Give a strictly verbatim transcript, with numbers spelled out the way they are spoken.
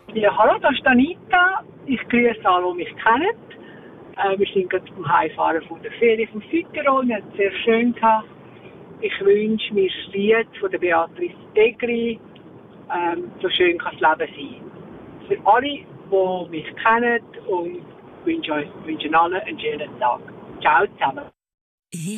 Ja, hallo, das ist Anita. Ich grüße alle, die mich kennen. Äh, wir sind gerade beim Heimfahren von der Ferien vom Südtirol. Wir haben es sehr schön gehabt. Ich wünsche mir das Lied von der Beatrice Egri. Ähm, so schön kann das Leben sein. Für alle, die mich kennen, und wünsche euch wünsche allen einen schönen Tag. Ciao zusammen.